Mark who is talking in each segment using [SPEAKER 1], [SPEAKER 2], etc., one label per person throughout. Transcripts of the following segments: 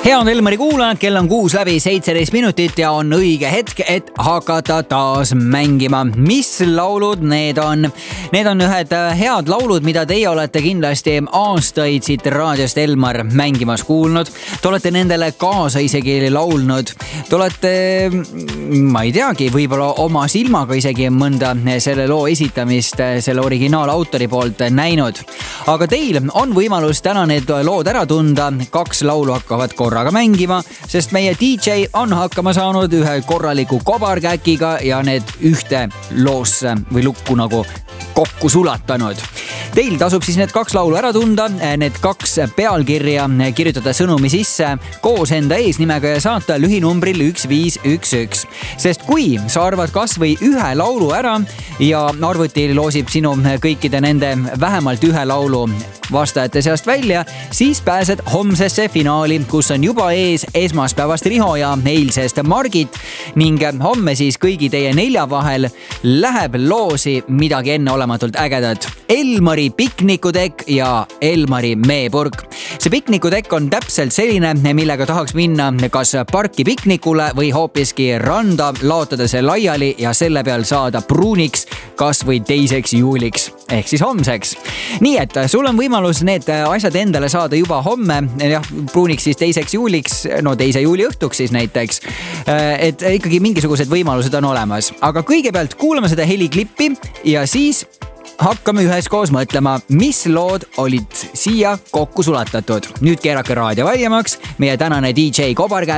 [SPEAKER 1] Head Elmari kuulajad, kell on 6:17 ja on õige hetk, et hakata taas mängima. Mis laulud need on? Need on ühed head laulud, mida teie olete kindlasti aastaid siit raadiost Elmar mängimas kuulnud. Te olete nendele kaasa isegi laulnud. Te olete, ma ei teagi, võib-olla oma silmaga isegi mõnda selle loo esitamist selle originaalautori poolt näinud. Aga teil on võimalus täna need lood ära tunda. 2 laulu hakkavad korraga mängima, sest meie DJ on hakkama saanud ühe korraliku kobarkäkiga ja need ühte loosse või lukku nagu kokku sulatanud. Teil tasub siis need 2 laulu ära tunda, need 2 pealkirja kirjutada sõnumi sisse koos enda eesnimega ja saata lühinumbril 1511. Sest kui sa arvad kas või ühe laulu ära ja arvuti loosib sinu kõikide nende vähemalt ühe laulu vastajate seast välja, siis pääsed homsesse finaali, kus on juba ees esmaspäevast Riho ja eilsest Margit ning homme siis kõigi teie 4 vahel läheb loosi midagi enneolematult ägedat. Elmari piknikutekk ja Elmari meepurk. See piknikutekk on täpselt selline, millega tahaks minna kas parki piknikule või hoopiski randa, laotada see laiali ja selle peal saada pruuniks kas või 2. juuliks ehk siis homseks. Nii et sul on võimalus need asjad endale saada juba homme, pruuniks siis 2. juuliks, 2. juuli õhtuks siis näiteks. Et ikkagi mingisugused võimalused on olemas. Aga kõigepealt kuulame seda heliklippi ja siis hakkame üheskoos mõtlema, mis lood olid siia kokku sulatatud. Nüüd keerake raadio vaiemaks, meie tänane DJ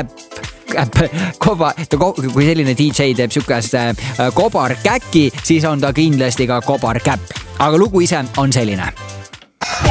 [SPEAKER 1] kui selline DJ teeb sükast kobarkäki, siis on ta kindlasti ka kobarkäpp. Aga lugu ise on selline.